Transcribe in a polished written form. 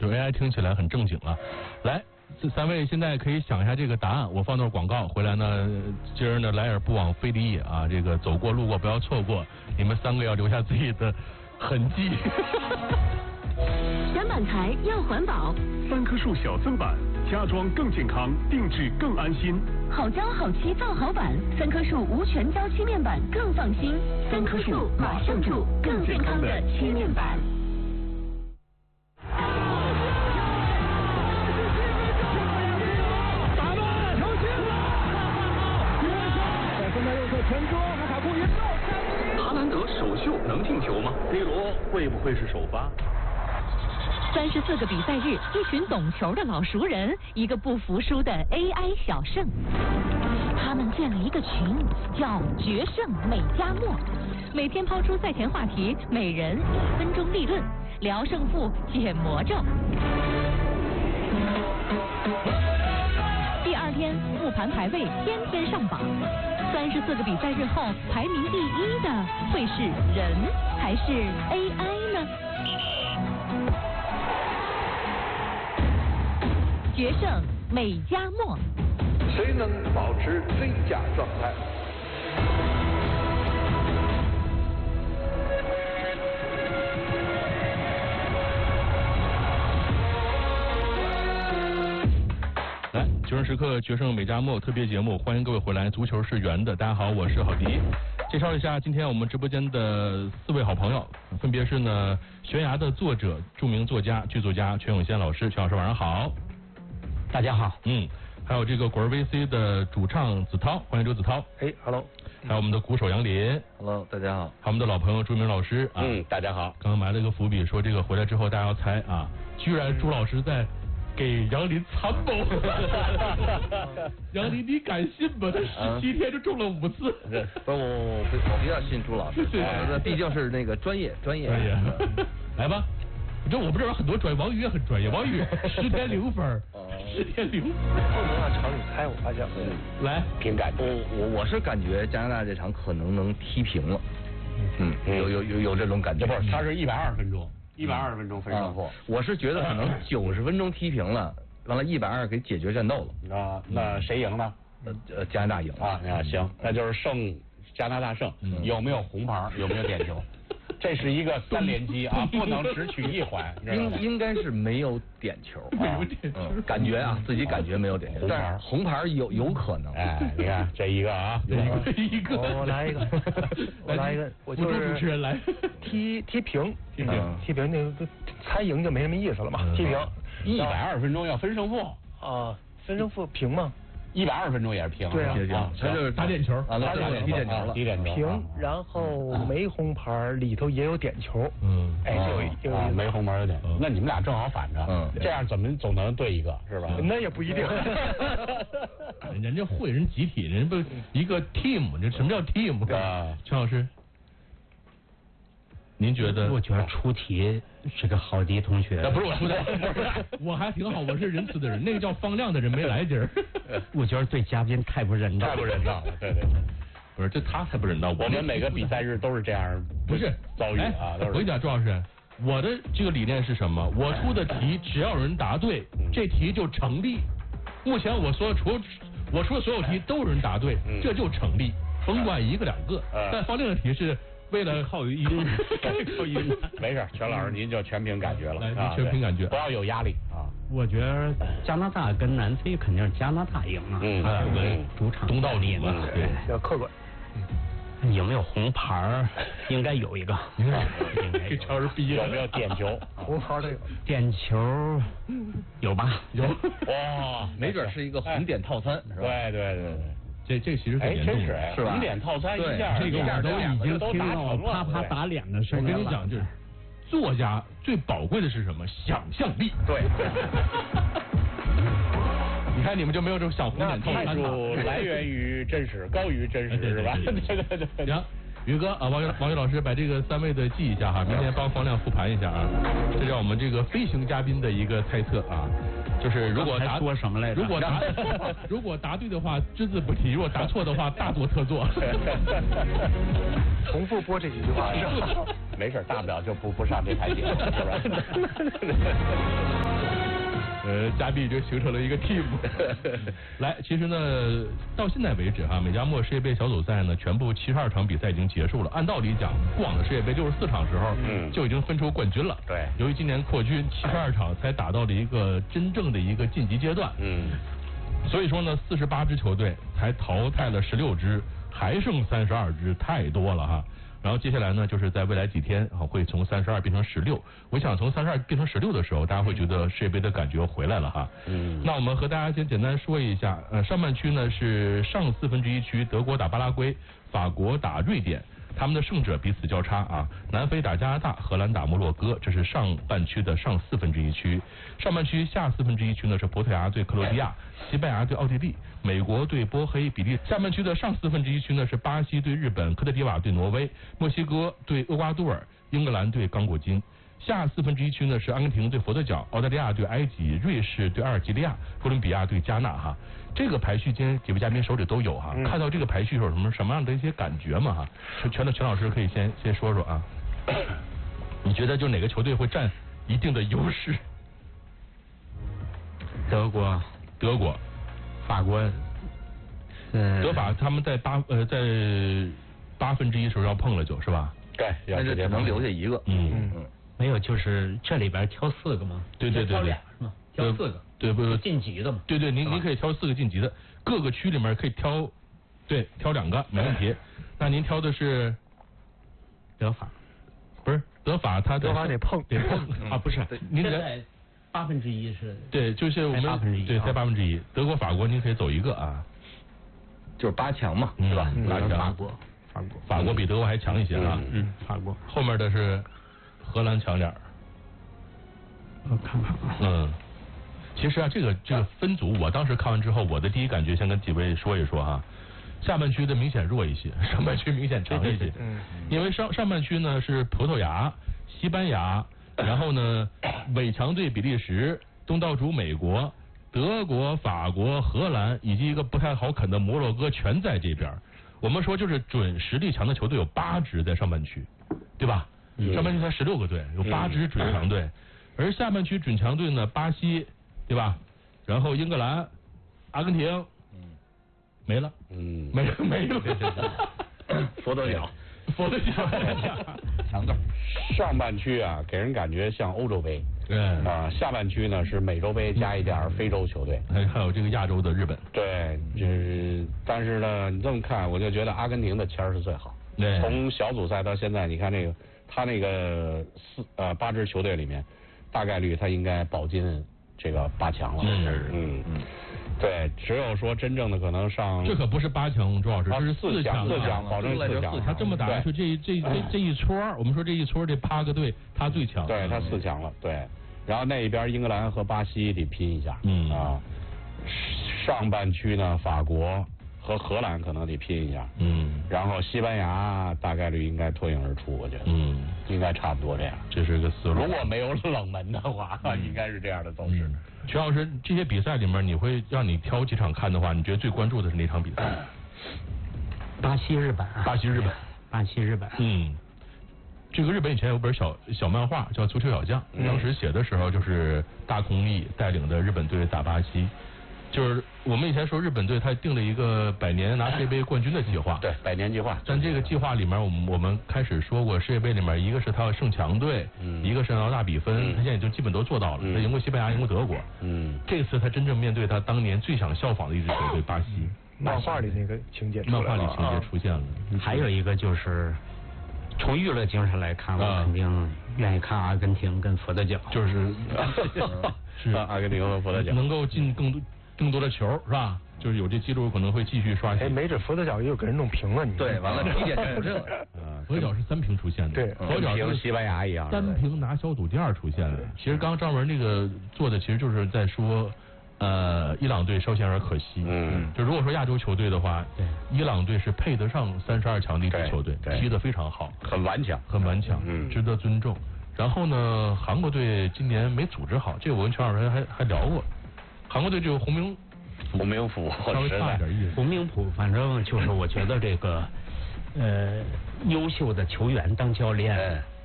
就 AI 听起来很正经了。来，这3位现在可以想一下这个答案，我放段广告回来呢，今儿呢来而不往非礼也啊，这个走过路过不要错过，你们3个要留下自己的痕迹。 选板材要环保 ，3棵树小增版，家装更健康，定制更安心。 好胶好漆造好板，3棵树无全胶漆面板更放心。3棵树马上住更健康的漆面板。 打门，有进了！在分在右侧前桌，卢卡库赢了。 哈兰德首秀能进球吗？C罗会不会是首发 ？34个比赛日，一群懂球的老熟人，一个不服输的 AI 小胜。他们建了一个群，叫决胜美加墨，每天抛出赛前话题，每人1分钟立论，聊胜负，解魔咒。第2天复盘排位，天天上榜。34个比赛日后，排名第1的会是人还是 AI 呢？决胜美加墨， 谁能保持最佳状态？ 来，决胜时刻决胜美加墨特别节目，欢迎各位回来。足球是圆的，大家好，我是郝迪。介绍一下今天我们直播间的4位好朋友，分别是呢悬崖的作者、著名作家、剧作家全永先老师，全老师晚上好。 大家好， 还有这个果儿 VC 的主唱子涛，欢迎周子涛。 Hello。 还有我们的鼓手杨林。 Hello， 大家好。 还有我们的老朋友朱明老师啊。 大家好。 刚刚埋了一个伏笔，说这个回来之后大家要猜啊，居然朱老师在给杨林参谋。杨林，你敢信吗？他17天就中了5次。 不，我比较信朱老师，毕竟是那个专业。 来吧。我们这儿有很多专业，王宇也很专业。王宇10天0分，10天0分。 不能让常理猜，我发现。 来， 凭感觉。我是感觉加拿大这场可能能踢平了。有这种感觉。 不是，他是120分钟，120分钟分胜负。 我是觉得可能90分钟踢平了，完了120给解决战斗了。那谁赢呢？ 加拿大赢啊！行，那就是加拿大胜。有没有红牌？有没有点球？这是一个3连击啊，不能只取1环。 应该是没有点球， 没有点球， 感觉啊，自己感觉没有点球，但是红牌有可能。 哎，你看这一个啊， 一个， 我来一个，我就是主持人来踢平，那个猜赢就没什么意思了嘛，踢平。120分钟要分胜负啊，分胜负平吗？120分钟也是平， 对啊， 他就是打点球啊，踢点球了， 平，然后没红牌，里头也有点球，就没红牌有点，那你们俩正好反着，这样怎么总能对一个是吧？那也不一定， 人家会人集体，人不一个 team， 这什么叫 team？ 全老师，您觉得？ 我觉得出题是个郝迪同学。 不是我出的，我还挺好，我是仁慈的人。那个叫方亮的人没来今儿。 我觉得对嘉宾太不人道， 太不人道了。对， 不是这他才不人道。 我们每个比赛日都是这样， 不是遭遇啊。 我跟你讲，朱老师，我的这个理念是什么？我出的题只要有人答对，这题就成立。目前我出的所有题都有人答对，这就成立，甭管1个2个。但方亮的题是。为了靠语音， 没事，全老师您就全凭感觉了， 全凭感觉， 不要有压力啊。 我觉得加拿大跟南非肯定是加拿大赢啊，主场东道主嘛， 对，要客观。 有没有红牌？应该有一个， 这超是逼有没有点球？ 红牌这个点球有吧？ 有哇，没准是一个红点套餐，是吧？ 对。 这其实很严重， 是吧？ 红点套餐一下， 这个我都已经听到啪啪打脸的声音了。 我跟你讲，就是作家最宝贵的是什么？想象力。 对。 你看你们就没有这种想红点套餐。 态度来源于真实，高于真实，是吧？对。 行，宇哥啊，王宇老师把这个3位的记一下哈，明天帮方亮复盘一下啊。这是我们这个飞行嘉宾的一个猜测啊。就是如果说什么来着？ 如果答对的话，只字不提；如果答错的话，大做特做。 重复播这几句话是。没事，大不了就不上这台节目，是吧？ 加币就形成了一个 team。来，其实呢，到现在为止哈，美加墨世界杯小组赛呢，全部72场比赛已经结束了。按道理讲，过往的世界杯64场时候，就已经分出冠军了。 对。 由于今年扩军，72场才打到了一个真正的一个晋级阶段。所以说呢，48支球队才淘汰了16支，还剩32支，太多了哈。然后接下来呢，就是在未来几天会从32变成16。我想从32变成16的时候，大家会觉得世界杯的感觉回来了哈。那我们和大家先简单说一下，上半区呢是上1/4区，德国打巴拉圭，法国打瑞典。他们的胜者彼此交叉啊，南非打加拿大，荷兰打摩洛哥，这是上半区的上1/4区。上半区下1/4区呢是葡萄牙对克罗地亚，西班牙对奥地利，美国对波黑、比利。下半区的上1/4区呢是巴西对日本，科特迪瓦对挪威，墨西哥对厄瓜多尔，英格兰对刚果金。下1/4区呢是阿根廷对佛得角，澳大利亚对埃及，瑞士对阿尔及利亚，哥伦比亚对加纳哈。这个排序今天几位嘉宾手里都有哈，看到这个排序有什么样的一些感觉嘛哈？全老师可以先说说啊。你觉得就哪个球队会占一定的优势？ 德国、 法国，德法他们在1/8时候要碰了就是吧？ 对，但是只能留下一个。 没有，就是这里边挑4个嘛。 对， 挑俩是吗？挑4个。对，不晋级的嘛。对， 您可以挑4个晋级的，各个区里面可以挑2个，没问题。那您挑的是德法？ 不是德法， 德法得碰啊，不是。您在1/8是？ 对，就是我们对才1/8。德国、法国您可以走一个啊， 就是8强嘛，是吧 ？8强。法国比德国还强一些啊。 法国。 后面的是荷兰强点儿。 我看看啊。 其实啊，这个分组，我当时看完之后，我的第一感觉先跟几位说一说哈。下半区的明显弱一些，上半区明显强一些。因为上半区呢是葡萄牙、西班牙，然后呢伪强队比利时、东道主美国、德国、法国、荷兰以及一个不太好啃的摩洛哥全在这边。我们说就是准实力强的球队有8支在上半区，对吧？上半区才16个队，有8支准强队，而下半区准强队呢，巴西。对吧？然后英格兰、阿根廷，没了，没了。 佛得角强队。上半区啊，给人感觉像欧洲杯，下半区呢是美洲杯加一点非洲球队， 还有这个亚洲的日本。 对，但是呢，你这么看，我就觉得阿根廷的签是最好。从小组赛到现在，你看他那个8支球队里面，大概率他应该保进这个8强了。对，只有说真正的可能上， 这可不是8强，周老师，这是4强， 保证4强。 他这么打下去，这一撮，我们说这一撮这8个队，他最强。 对，他4强了。对，然后那一边英格兰和巴西得拼一下。上半区呢，法国和荷兰可能得拼一下。然后西班牙大概率应该脱颖而出，我觉得。应该差不多这样。 这是个思路。 如果没有冷门的话，应该是这样的走势。 全老师，这些比赛里面，你会让你挑几场看的话，你觉得最关注的是哪场比赛？ 巴西日本。 这个日本以前有本小漫画叫《足球小将》，当时写的时候就是大空翼带领的日本队打巴西。就是我们以前说日本队他定了一个100年拿世界杯冠军的计划， 对，100年计划。 但这个计划里面，我们开始说过，世界杯里面一个是他要胜强队，一个是要大比分，他现在已经基本都做到了，他赢过西班牙，赢过德国。这次他真正面对他当年最想效仿的一支球队巴西。 漫画里那个情节出现了。 还有一个就是从娱乐精神来看，我肯定愿意看阿根廷跟佛得角， 就是阿根廷和佛得角能够进更多的球是吧？就是有这记录可能会继续刷新。 没准佛得角又给人弄平了，你对，完了体检证这佛得角是3平出现的， 对， 佛得角跟西班牙一样 ，3平拿小组第2出现的。其实刚刚张文那个做的，其实就是在说，伊朗队稍显而可惜。就如果说亚洲球队的话，伊朗队是配得上32强的一支球队，踢得非常好， 很顽强， 值得尊重。然后呢，韩国队今年没组织好，这个我跟全老师还聊过。韩国队就洪明甫稍微差一点意思。洪明甫反正就是我觉得这个优秀的球员当教练，